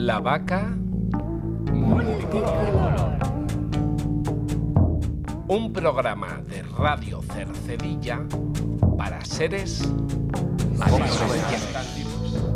La vaca multicolor. Un programa de Radio Cercedilla para seres más